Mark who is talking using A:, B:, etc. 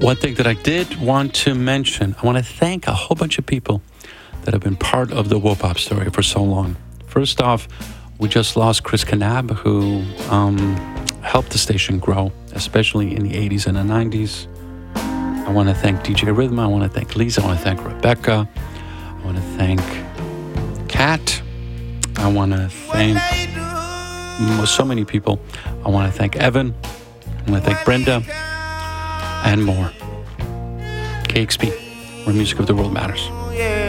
A: One thing that I did want to mention, I want to thank a whole bunch of people that have been part of the Wopop story for so long. First off, we just lost Chris Kanab, who helped the station grow, especially in the 80s and the 90s. I want to thank DJ Rhythm. I want to thank Lisa. I want to thank Rebecca. I want to thank Kat. I want to thank so many people. I want to thank Evan. I want to thank Brenda. And more. KXP, where music of the world matters.